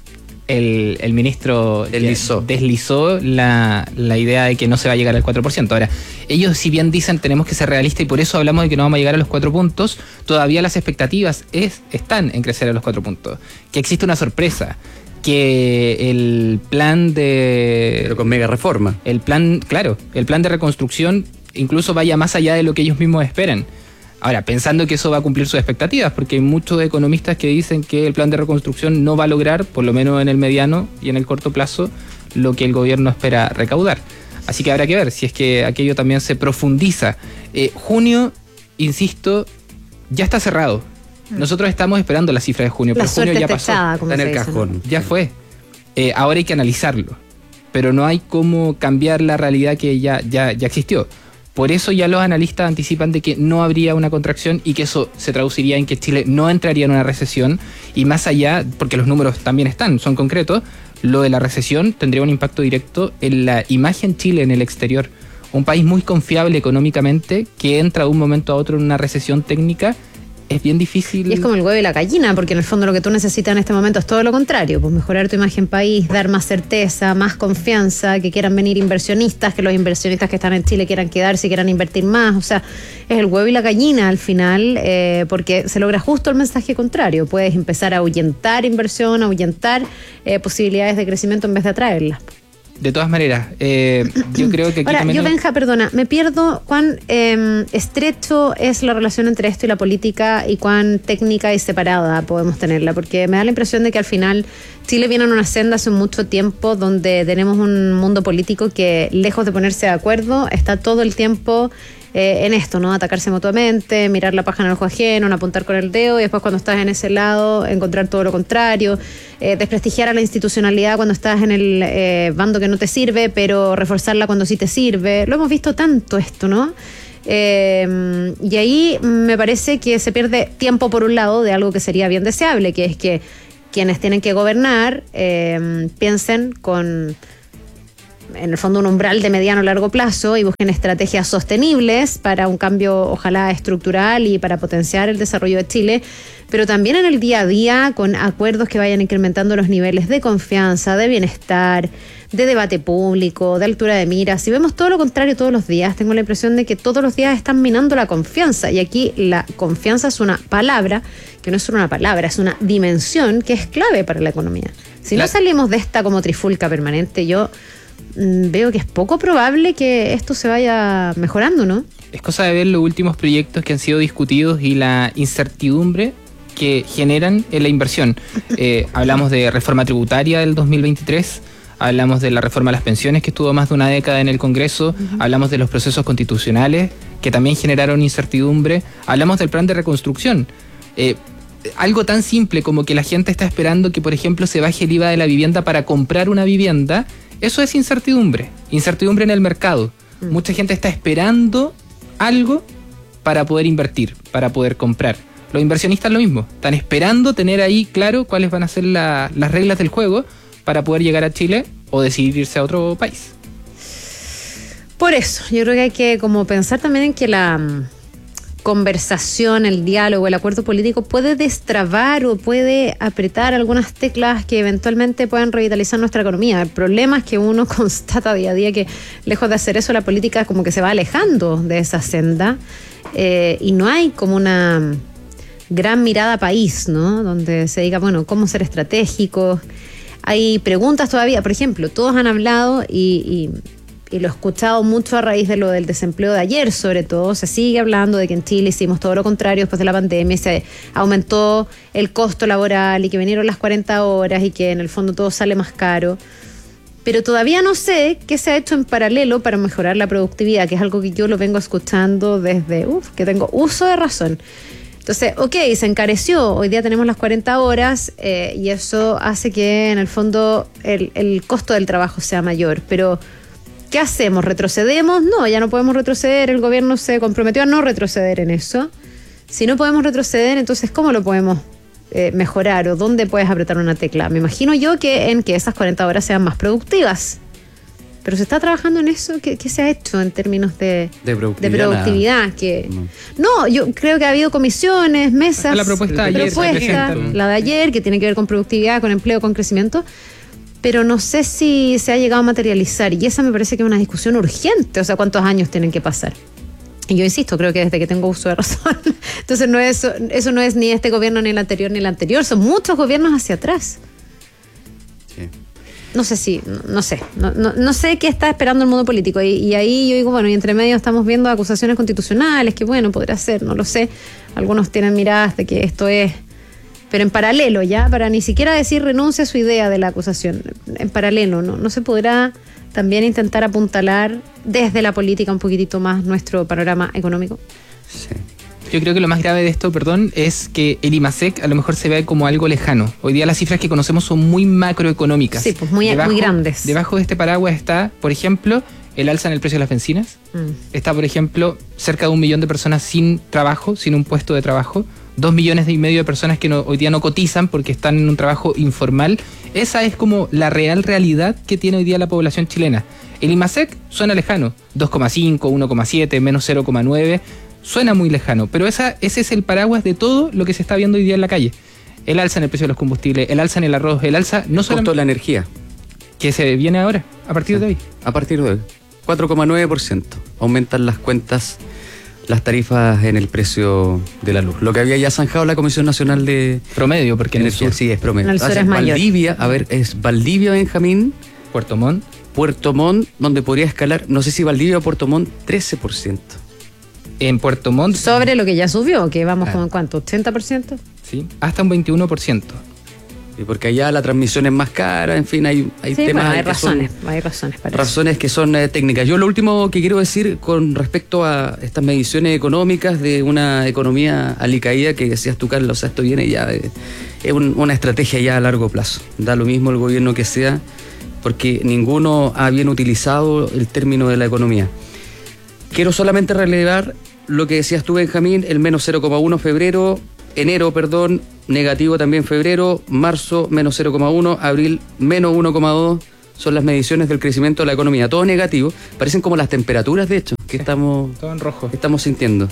el ministro deslizó la idea de que no se va a llegar al 4%. Ahora, ellos si bien dicen tenemos que ser realistas y por eso hablamos de que no vamos a llegar a los 4 puntos, todavía las expectativas están en crecer a los 4 puntos. Que existe una sorpresa, que el plan de... Pero con mega reforma. El plan de reconstrucción incluso vaya más allá de lo que ellos mismos esperan. Ahora, pensando que eso va a cumplir sus expectativas, porque hay muchos economistas que dicen que el plan de reconstrucción no va a lograr, por lo menos en el mediano y en el corto plazo, lo que el gobierno espera recaudar. Así que habrá que ver si es que aquello también se profundiza. Junio, insisto, ya está cerrado. Nosotros estamos esperando la cifra de junio, pero junio ya pasó. Está en el cajón. Ya fue. Ahora hay que analizarlo, pero no hay cómo cambiar la realidad que ya existió. Por eso ya los analistas anticipan de que no habría una contracción y que eso se traduciría en que Chile no entraría en una recesión, y más allá, porque los números también son concretos, lo de la recesión tendría un impacto directo en la imagen Chile en el exterior. Un país muy confiable económicamente que entra de un momento a otro en una recesión técnica es bien difícil. Y es como el huevo y la gallina, porque en el fondo lo que tú necesitas en este momento es todo lo contrario, pues mejorar tu imagen país, dar más certeza, más confianza, que quieran venir inversionistas, que los inversionistas que están en Chile quieran quedarse y quieran invertir más. O sea, es el huevo y la gallina al final, porque se logra justo el mensaje contrario. Puedes empezar a ahuyentar inversión, ahuyentar posibilidades de crecimiento en vez de atraerlas. De todas maneras, yo creo que aquí ahora, también... Benja, perdona, me pierdo cuán estrecho es la relación entre esto y la política y cuán técnica y separada podemos tenerla, porque me da la impresión de que al final Chile viene en una senda hace mucho tiempo donde tenemos un mundo político que, lejos de ponerse de acuerdo, está todo el tiempo en esto, ¿no? Atacarse mutuamente, mirar la paja en el ojo ajeno, no apuntar con el dedo, y después cuando estás en ese lado encontrar todo lo contrario, desprestigiar a la institucionalidad cuando estás en el bando que no te sirve, pero reforzarla cuando sí te sirve. Lo hemos visto tanto esto, ¿no? Y ahí me parece que se pierde tiempo por un lado de algo que sería bien deseable, que es que quienes tienen que gobernar piensen con, en el fondo, un umbral de mediano a largo plazo y busquen estrategias sostenibles para un cambio, ojalá estructural, y para potenciar el desarrollo de Chile, pero también en el día a día con acuerdos que vayan incrementando los niveles de confianza, de bienestar, de debate público, de altura de miras. Si vemos todo lo contrario todos los días, tengo la impresión de que todos los días están minando la confianza, y aquí la confianza es una palabra que no es solo una palabra, es una dimensión que es clave para la economía. Si no salimos de esta como trifulca permanente, yo veo que es poco probable que esto se vaya mejorando, ¿no? Es cosa de ver los últimos proyectos que han sido discutidos y la incertidumbre que generan en la inversión. Hablamos de reforma tributaria del 2023, hablamos de la reforma a las pensiones que estuvo más de una década en el Congreso, hablamos de los procesos constitucionales que también generaron incertidumbre, hablamos del plan de reconstrucción. Algo tan simple como que la gente está esperando que, por ejemplo, se baje el IVA de la vivienda para comprar una vivienda. Eso es incertidumbre en el mercado. Mucha gente está esperando algo para poder invertir, para poder comprar. Los inversionistas lo mismo, están esperando tener ahí claro cuáles van a ser las reglas del juego para poder llegar a Chile o decidir irse a otro país. Por eso, yo creo que hay que como pensar también en que la conversación, el diálogo, el acuerdo político puede destrabar o puede apretar algunas teclas que eventualmente puedan revitalizar nuestra economía. El problema es que uno constata día a día que, lejos de hacer eso, la política como que se va alejando de esa senda, y no hay como una gran mirada país, ¿no? Donde se diga, bueno, cómo ser estratégicos. Hay preguntas todavía, por ejemplo, todos han hablado y lo he escuchado mucho a raíz de lo del desempleo de ayer, sobre todo. Se sigue hablando de que en Chile hicimos todo lo contrario después de la pandemia, se aumentó el costo laboral y que vinieron las 40 horas y que en el fondo todo sale más caro. Pero todavía no sé qué se ha hecho en paralelo para mejorar la productividad, que es algo que yo lo vengo escuchando desde que tengo uso de razón. Entonces, se encareció, hoy día tenemos las 40 horas y eso hace que en el fondo el costo del trabajo sea mayor, pero ¿qué hacemos? ¿Retrocedemos? No, ya no podemos retroceder, el gobierno se comprometió a no retroceder en eso. Si no podemos retroceder, entonces ¿cómo lo podemos mejorar o dónde puedes apretar una tecla? Me imagino yo que en que esas 40 horas sean más productivas. Pero se está trabajando en eso. ¿Qué se ha hecho en términos de productividad? No, yo creo que ha habido comisiones, mesas. La propuesta la de ayer, que tiene que ver con productividad, con empleo, con crecimiento. Pero no sé si se ha llegado a materializar. Y esa me parece que es una discusión urgente. O sea, ¿cuántos años tienen que pasar? Y yo insisto, creo que desde que tengo uso de razón. Entonces eso no es ni este gobierno, ni el anterior, ni el anterior. Son muchos gobiernos hacia atrás. Sí. No sé qué está esperando el mundo político y ahí yo digo, bueno, y entre medio estamos viendo acusaciones constitucionales, que bueno, podrá ser, no lo sé, algunos tienen miradas de que esto es, pero en paralelo ya, para ni siquiera decir renuncia a su idea de la acusación, en paralelo, no se podrá también intentar apuntalar desde la política un poquitito más nuestro panorama económico. Sí. Yo creo que lo más grave de esto, es que el IMASEC a lo mejor se ve como algo lejano. Hoy día las cifras que conocemos son muy macroeconómicas. Sí, pues muy grandes. Debajo de este paraguas está, por ejemplo, el alza en el precio de las bencinas. Está, por ejemplo, cerca de 1 millón de personas sin trabajo, sin un puesto de trabajo. 2,5 millones de personas que hoy día no cotizan porque están en un trabajo informal. Esa es como la real realidad que tiene hoy día la población chilena. El IMASEC suena lejano. 2,5, 1,7, menos 0,9... Suena muy lejano, pero ese es el paraguas de todo lo que se está viendo hoy día en la calle. El alza en el precio de los combustibles, el alza en el arroz, el alza no solo costo de la energía. Que se viene ahora, a partir de hoy. A partir de hoy. 4,9%. Aumentan las cuentas, las tarifas en el precio de la luz. Lo que había ya zanjado la Comisión Nacional de Promedio, porque Energía. Sí, es promedio. En el sur es mayor. Valdivia, es Valdivia, Benjamín. Puerto Montt, donde podría escalar, no sé si Valdivia o Puerto Montt, 13%. En Puerto Montt. Sobre lo que ya subió, que vamos con ¿cuánto? ¿80%? Sí, hasta un 21%. Y porque allá la transmisión es más cara, en fin, hay temas. Bueno, hay razones para razones eso. Que son técnicas. Yo lo último que quiero decir con respecto a estas mediciones económicas de una economía alicaída, que decías tú, Carlos, o sea, esto viene ya, es una estrategia ya a largo plazo. Da lo mismo el gobierno que sea, porque ninguno ha bien utilizado el término de la economía. Quiero solamente relevar lo que decías tú, Benjamín, el menos 0,1 enero, negativo también febrero, marzo menos 0,1, abril menos 1,2, son las mediciones del crecimiento de la economía, todo negativo, parecen como las temperaturas de hecho, que todo en rojo. Estamos sintiendo.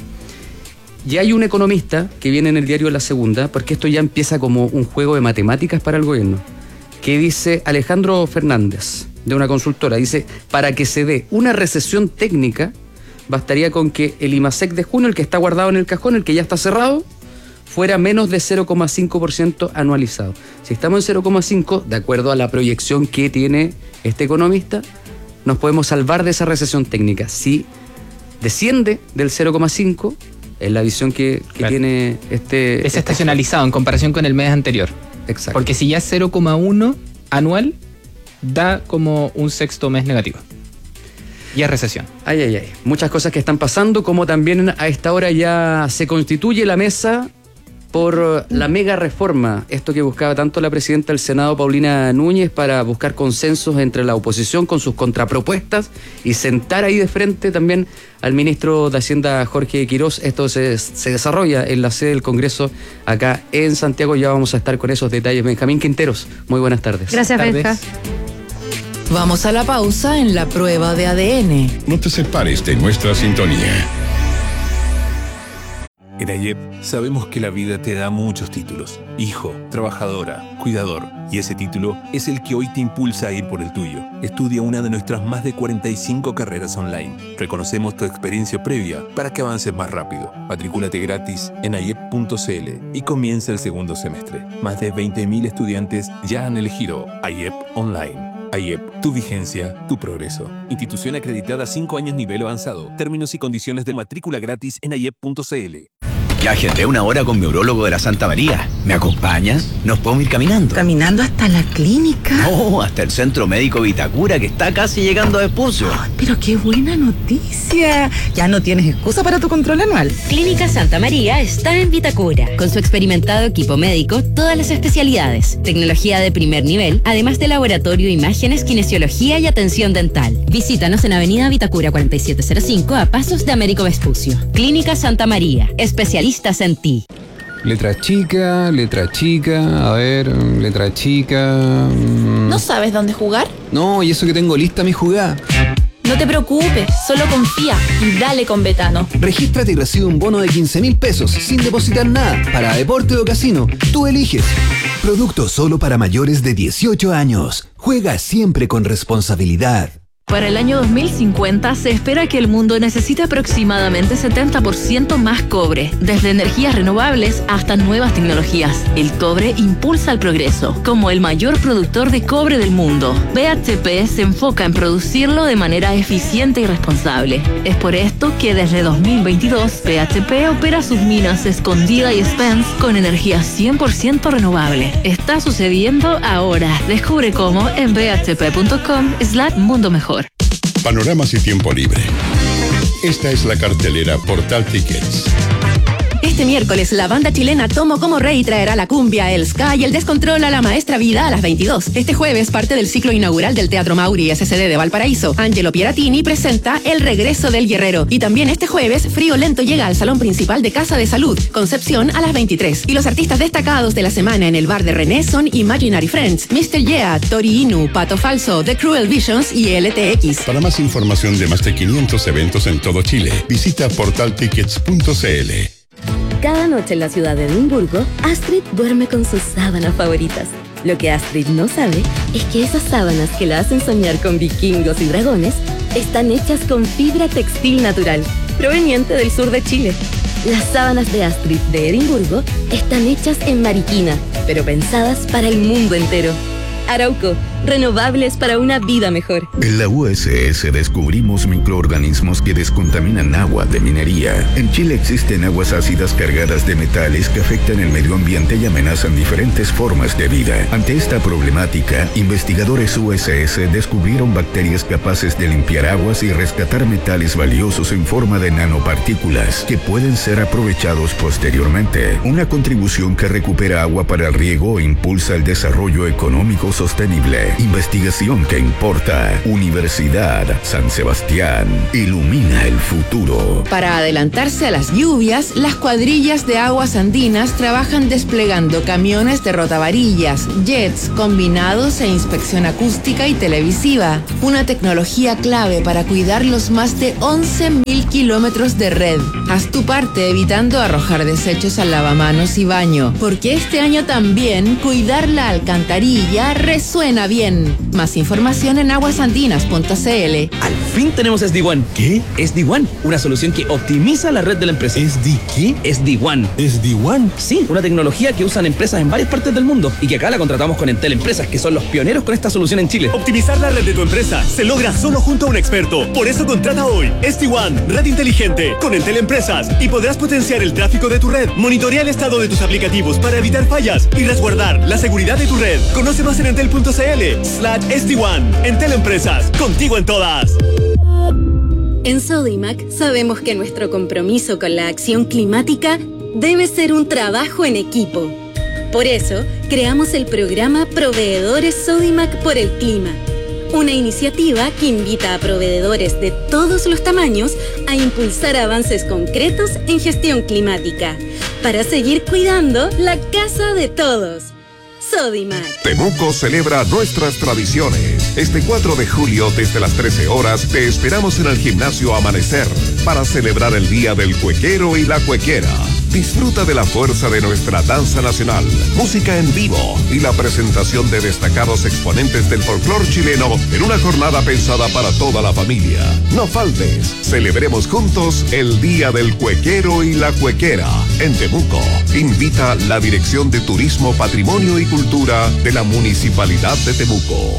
Y hay un economista que viene en el diario La Segunda, porque esto ya empieza como un juego de matemáticas para el gobierno, que dice Alejandro Fernández, de una consultora, dice, para que se dé una recesión técnica, bastaría con que el IMASEC de junio, el que está guardado en el cajón, el que ya está cerrado, fuera menos de 0,5% anualizado. Si estamos en 0,5%, de acuerdo a la proyección que tiene este economista, nos podemos salvar de esa recesión técnica. Si desciende del 0,5%, es la visión que tiene este... Es estacionalizado en comparación con el mes anterior. Exacto. Porque si ya es 0,1 anual, da como un sexto mes negativo. Y es recesión. Muchas cosas que están pasando, como también a esta hora ya se constituye la mesa por la mega reforma, esto que buscaba tanto la presidenta del Senado, Paulina Núñez, para buscar consensos entre la oposición con sus contrapropuestas y sentar ahí de frente también al ministro de Hacienda, Jorge Quirós. Esto se desarrolla en la sede del Congreso acá en Santiago. Ya vamos a estar con esos detalles. Benjamín Quinteros, muy buenas tardes. Gracias, Benja. Vamos a la pausa en la prueba de ADN. No te separes de nuestra sintonía. En AYEP sabemos que la vida te da muchos títulos. Hijo, trabajadora, cuidador. Y ese título es el que hoy te impulsa a ir por el tuyo. Estudia una de nuestras más de 45 carreras online. Reconocemos tu experiencia previa para que avances más rápido. Matricúlate gratis en ayep.cl y comienza el segundo semestre. Más de 20.000 estudiantes ya han elegido AYEP Online. AYEP, tu vigencia, tu progreso. Institución acreditada 5 años nivel avanzado. Términos y condiciones de matrícula gratis en ayep.cl. Ya agendé una hora con mi urólogo de la Santa María. ¿Me acompañas? Nos podemos ir caminando. ¿Caminando hasta la clínica? No, hasta el Centro Médico Vitacura, que está casi llegando a Vespucio. Oh, pero qué buena noticia. Ya no tienes excusa para tu control anual. Clínica Santa María está en Vitacura. Con su experimentado equipo médico, todas las especialidades, tecnología de primer nivel, además de laboratorio, imágenes, kinesiología y atención dental. Visítanos en Avenida Vitacura 4705 a pasos de Américo Vespucio. Clínica Santa María, especialista especialistas en ti. Letra chica, a ver, letra chica... ¿No sabes dónde jugar? No, y eso que tengo lista mi jugada. No te preocupes, solo confía y dale con Betano. Regístrate y recibe un bono de 15.000 pesos sin depositar nada para deporte o casino. Tú eliges. Producto solo para mayores de 18 años. Juega siempre con responsabilidad. Para el año 2050 se espera que el mundo necesite aproximadamente 70% más cobre, desde energías renovables hasta nuevas tecnologías. El cobre impulsa el progreso. Como el mayor productor de cobre del mundo, BHP se enfoca en producirlo de manera eficiente y responsable. Es por esto que desde 2022 BHP opera sus minas Escondida y Spence con energía 100% renovable. Está sucediendo ahora. Descubre cómo en bhp.com/mundo mejor. Panoramas y tiempo libre. Esta es la cartelera Portal Tickets. Este miércoles, la banda chilena Tomo Como Rey traerá la cumbia, el ska y el descontrol a la Maestra Vida a las 22. Este jueves, parte del ciclo inaugural del Teatro Mauri SCD de Valparaíso. Angelo Pieratini presenta El Regreso del Guerrero. Y también este jueves, Frío Lento llega al salón principal de Casa de Salud, Concepción, a las 23. Y los artistas destacados de la semana en el bar de René son Imaginary Friends, Mr. Yeah, Tori Inu, Pato Falso, The Cruel Visions y LTX. Para más información de más de 500 eventos en todo Chile, visita portaltickets.cl. Cada noche en la ciudad de Edimburgo, Astrid duerme con sus sábanas favoritas. Lo que Astrid no sabe es que esas sábanas que la hacen soñar con vikingos y dragones están hechas con fibra textil natural, proveniente del sur de Chile. Las sábanas de Astrid de Edimburgo están hechas en Mariquina, pero pensadas para el mundo entero. Arauco, renovables para una vida mejor. En la USS descubrimos microorganismos que descontaminan agua de minería. En Chile existen aguas ácidas cargadas de metales que afectan el medio ambiente y amenazan diferentes formas de vida. Ante esta problemática, investigadores USS descubrieron bacterias capaces de limpiar aguas y rescatar metales valiosos en forma de nanopartículas que pueden ser aprovechados posteriormente. Una contribución que recupera agua para el riego e impulsa el desarrollo económico sostenible. Investigación que importa. Universidad San Sebastián. Ilumina el futuro. Para adelantarse a las lluvias, las cuadrillas de aguas andinas trabajan desplegando camiones de rotavarillas, jets, combinados e inspección acústica y televisiva. Una tecnología clave para cuidar los más de 11.000 kilómetros de red. Haz tu parte evitando arrojar desechos al lavamanos y baño, porque este año también cuidar la alcantarilla resuena bien. Más información en aguasandinas.cl. Al fin tenemos SD-WAN. ¿Qué? SD-WAN, una solución que optimiza la red de la empresa. ¿SD qué? SD-WAN. ¿SD-WAN? Sí, una tecnología que usan empresas en varias partes del mundo y que acá la contratamos con Entel Empresas, que son los pioneros con esta solución en Chile. Optimizar la red de tu empresa se logra solo junto a un experto. Por eso contrata hoy SD-WAN, red inteligente, con Entel Empresas, y podrás potenciar el tráfico de tu red, monitorear el estado de tus aplicativos para evitar fallas y resguardar la seguridad de tu red. Conoce más en entel.cl/SD-WAN. Entel Empresas, contigo en todas. En Sodimac sabemos que nuestro compromiso con la acción climática debe ser un trabajo en equipo. Por eso, creamos el programa Proveedores Sodimac por el Clima, una iniciativa que invita a proveedores de todos los tamaños a impulsar avances concretos en gestión climática, para seguir cuidando la casa de todos. Sodimac. Temuco celebra nuestras tradiciones. Este 4 de julio, desde las 13 horas, te esperamos en el gimnasio Amanecer para celebrar el Día del Cuequero y la Cuequera. Disfruta de la fuerza de nuestra danza nacional, música en vivo y la presentación de destacados exponentes del folclore chileno en una jornada pensada para toda la familia. No faltes, celebremos juntos el Día del Cuequero y la Cuequera. En Temuco, invita la Dirección de Turismo, Patrimonio y Cultura de la Municipalidad de Temuco.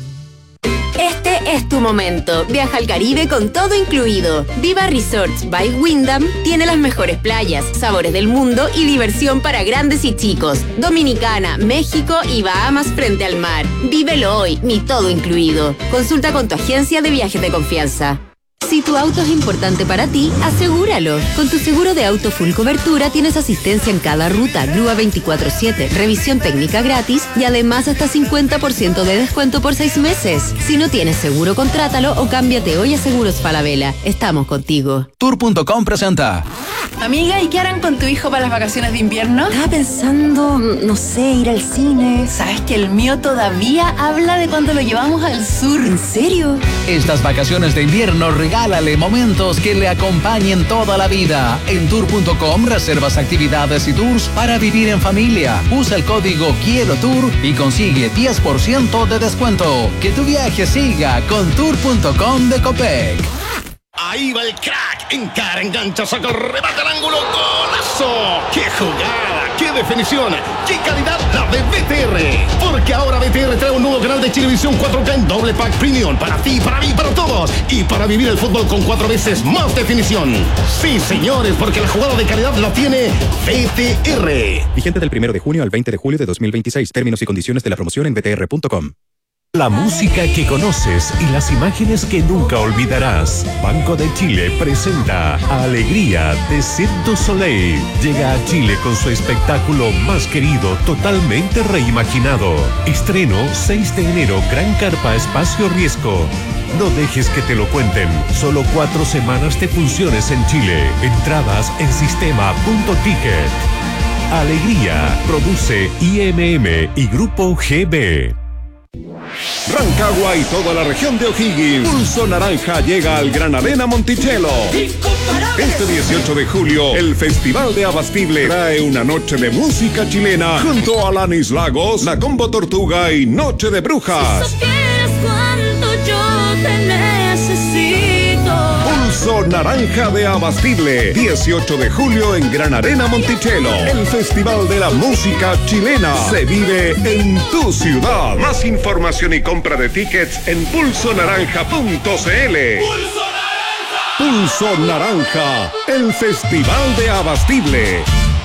Este es tu momento. Viaja al Caribe con todo incluido. Viva Resorts by Wyndham tiene las mejores playas, sabores del mundo y diversión para grandes y chicos. Dominicana, México y Bahamas frente al mar. Vívelo hoy, mi todo incluido. Consulta con tu agencia de viajes de confianza. Si tu auto es importante para ti, asegúralo. Con tu seguro de auto full cobertura tienes asistencia en cada ruta, grúa 24/7, revisión técnica gratis y además hasta 50% de descuento por 6 meses. Si no tienes seguro, contrátalo o cámbiate hoy a Seguros Falabella. Estamos contigo. Tour.com presenta. Amiga, ¿y qué harán con tu hijo para las vacaciones de invierno? Estaba pensando, no sé, ir al cine. ¿Sabes que el mío todavía habla de cuando lo llevamos al sur? ¿En serio? Estas vacaciones de invierno regálale momentos que le acompañen toda la vida. En Tour.com reservas actividades y tours para vivir en familia. Usa el código Quiero Tour y consigue 10% de descuento. Que tu viaje siga con Tour.com de Copec. Ahí va el crack, encara, engancha, saca el remate al ángulo, ¡golazo! ¡Qué jugada! ¡Qué definición! ¡Qué calidad la de BTR! Porque ahora BTR trae un nuevo canal de Chilevisión 4K en doble pack premium para ti, para mí, para todos y para vivir el fútbol con 4 veces más definición. Sí, señores, porque la jugada de calidad la tiene BTR. Vigente del 1 de junio al 20 de julio de 2026. Términos y condiciones de la promoción en btr.com. La música que conoces y las imágenes que nunca olvidarás. Banco de Chile presenta Alegría de Cirque du Soleil. Llega a Chile con su espectáculo más querido, totalmente reimaginado. Estreno 6 de enero, Gran Carpa Espacio Riesgo. No dejes que te lo cuenten. Solo 4 semanas de funciones en Chile. Entradas en sistema.ticket. Alegría. Produce IMM y Grupo GB. Rancagua y toda la región de O'Higgins. Pulso Naranja llega al Gran Arena Monticello. Este 18 de julio, el Festival de Abastible trae una noche de música chilena junto a Alanis Lagos, La Combo Tortuga y Noche de Brujas. Si supieras cuánto yo te necesito. Pulso Naranja de Abastible, 18 de julio en Gran Arena Monticello. El Festival de la Música Chilena se vive en tu ciudad. Más información y compra de tickets en pulsonaranja.cl. Pulso Naranja, el Festival de Abastible.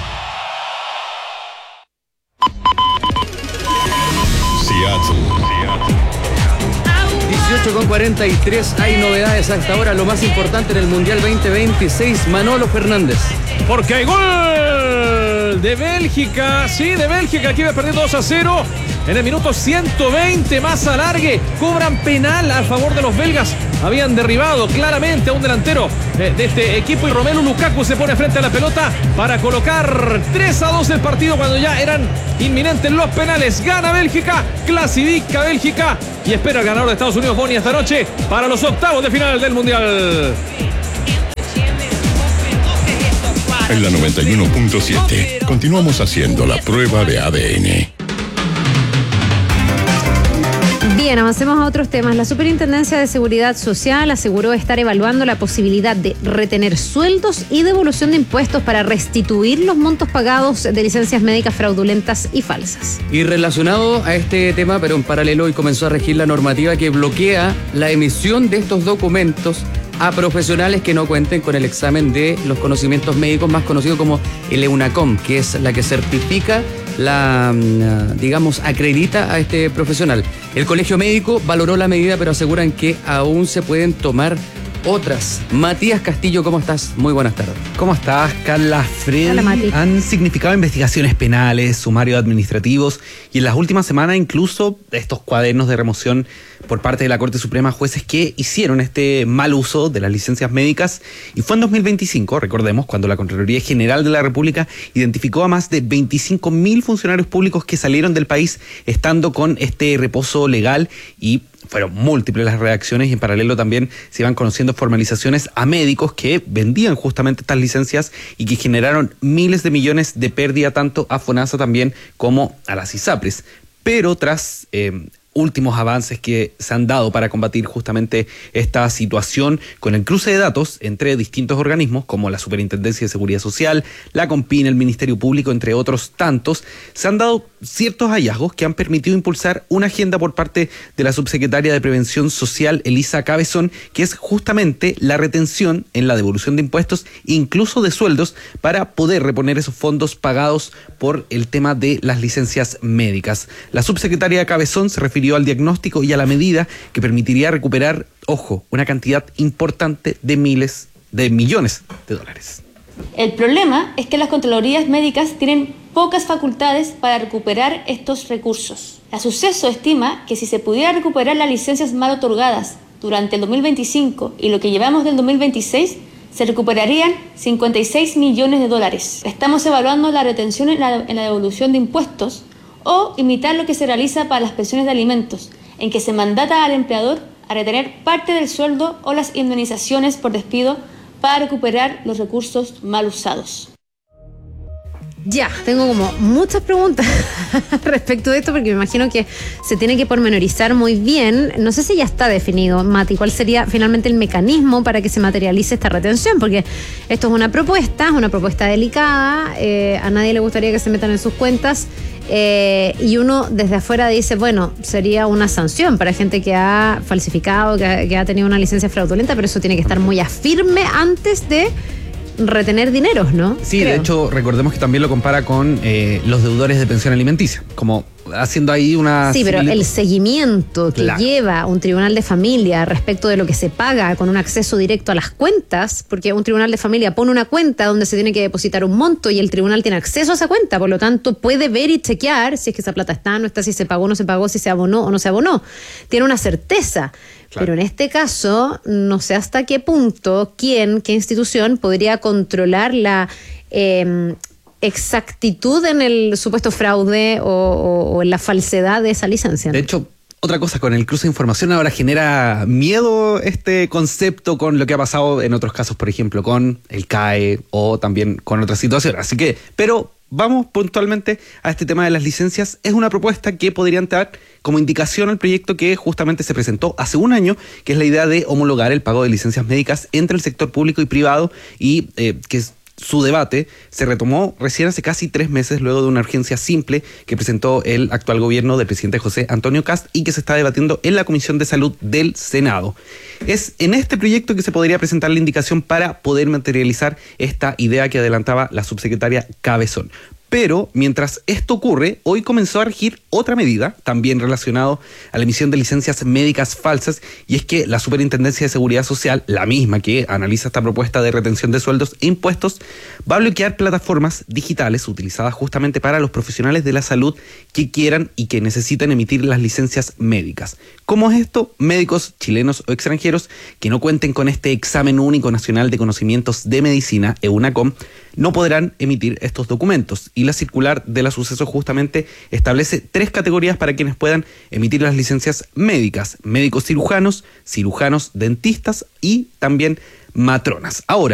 Seattle. 18:43, hay novedades a esta hora, lo más importante en el Mundial 2026, Manolo Fernández. Porque hay gol de Bélgica, sí, de Bélgica, aquí va perdiendo 2-0 en el minuto 120, más alargue, cobran penal a favor de los belgas, habían derribado claramente a un delantero de este equipo y Romelu Lukaku se pone frente a la pelota para colocar 3-2 el partido cuando ya eran inminentes los penales. Gana Bélgica, clasifica Bélgica y espera el ganador de Estados Unidos, Boni, esta noche para los octavos de final del Mundial. En la 91.7 continuamos haciendo la prueba de ADN. Bien, avancemos a otros temas. La Superintendencia de Seguridad Social aseguró estar evaluando la posibilidad de retener sueldos y devolución de impuestos para restituir los montos pagados de licencias médicas fraudulentas y falsas. Y relacionado a este tema, pero en paralelo, hoy comenzó a regir la normativa que bloquea la emisión de estos documentos a profesionales que no cuenten con el examen de los conocimientos médicos, más conocido como el EUNACOM, que es la que certifica acredita a este profesional. El Colegio Médico valoró la medida, pero aseguran que aún se pueden tomar otras. Matías Castillo, ¿cómo estás? Muy buenas tardes. ¿Cómo estás, Carla? Freddy? Hola, Mati. Han significado investigaciones penales, sumarios administrativos y en las últimas semanas incluso estos cuadernos de remoción por parte de la Corte Suprema, jueces que hicieron este mal uso de las licencias médicas. Y fue en 2025, recordemos, cuando la Contraloría General de la República identificó a más de 25.000 funcionarios públicos que salieron del país estando con este reposo legal, y fueron múltiples las reacciones y en paralelo también se iban conociendo formalizaciones a médicos que vendían justamente estas licencias y que generaron miles de millones de pérdida tanto a FONASA también como a las ISAPRES. Pero tras últimos avances que se han dado para combatir justamente esta situación con el cruce de datos entre distintos organismos como la Superintendencia de Seguridad Social, la CONPIN, el Ministerio Público, entre otros tantos, se han dado ciertos hallazgos que han permitido impulsar una agenda por parte de la subsecretaria de Prevención Social, Elisa Cabezón, que es justamente la retención en la devolución de impuestos, incluso de sueldos, para poder reponer esos fondos pagados por el tema de las licencias médicas. La subsecretaria Cabezón se refirió refirió al diagnóstico y a la medida que permitiría recuperar, ojo, una cantidad importante de millones de dólares. El problema es que las Contralorías Médicas tienen pocas facultades para recuperar estos recursos. La Suceso estima que si se pudiera recuperar las licencias mal otorgadas durante el 2025 y lo que llevamos del 2026, se recuperarían 56 millones de dólares. Estamos evaluando la retención en la devolución de impuestos o imitar lo que se realiza para las pensiones de alimentos, en que se mandata al empleador a retener parte del sueldo o las indemnizaciones por despido para recuperar los recursos mal usados. Ya, tengo como muchas preguntas respecto de esto porque me imagino que se tiene que pormenorizar muy bien. No sé si ya está definido, Mati, cuál sería finalmente el mecanismo para que se materialice esta retención, porque esto es una propuesta delicada, a nadie le gustaría que se metan en sus cuentas y uno desde afuera dice, bueno, sería una sanción para gente que ha falsificado, que ha tenido una licencia fraudulenta, pero eso tiene que estar muy a firme antes de retener dineros, ¿no? Sí, creo. De hecho, recordemos que también lo compara con los deudores de pensión alimenticia, como haciendo ahí una... Sí, pero el seguimiento que Claro. lleva un tribunal de familia respecto de lo que se paga con un acceso directo a las cuentas, porque un tribunal de familia pone una cuenta donde se tiene que depositar un monto y el tribunal tiene acceso a esa cuenta, por lo tanto puede ver y chequear si es que esa plata está, no está, si se pagó o no se pagó, si se abonó o no se abonó. Tiene una certeza. Claro. Pero en este caso, no sé hasta qué punto, qué institución podría controlar la exactitud en el supuesto fraude o en la falsedad de esa licencia, ¿no? De hecho, otra cosa, con el cruce de información ahora genera miedo este concepto con lo que ha pasado en otros casos, por ejemplo, con el CAE o también con otras situaciones. Así que, pero vamos puntualmente a este tema de las licencias. Es una propuesta que podría entrar como indicación al proyecto que justamente se presentó hace un año, que es la idea de homologar el pago de licencias médicas entre el sector público y privado y que su debate se retomó recién hace casi 3 meses luego de una urgencia simple que presentó el actual gobierno del presidente José Antonio Kast y que se está debatiendo en la Comisión de Salud del Senado. Es en este proyecto que se podría presentar la indicación para poder materializar esta idea que adelantaba la subsecretaria Cabezón. Pero mientras esto ocurre, hoy comenzó a regir otra medida, también relacionado a la emisión de licencias médicas falsas, y es que la Superintendencia de Seguridad Social, la misma que analiza esta propuesta de retención de sueldos e impuestos, va a bloquear plataformas digitales utilizadas justamente para los profesionales de la salud que quieran y que necesiten emitir las licencias médicas. ¿Cómo es esto? Médicos chilenos o extranjeros que no cuenten con este examen único nacional de conocimientos de medicina, EUNACOM, no podrán emitir estos documentos. Y la circular de la Suceso justamente establece 3 categorías para quienes puedan emitir las licencias médicas: médicos cirujanos, cirujanos dentistas y también matronas. Ahora,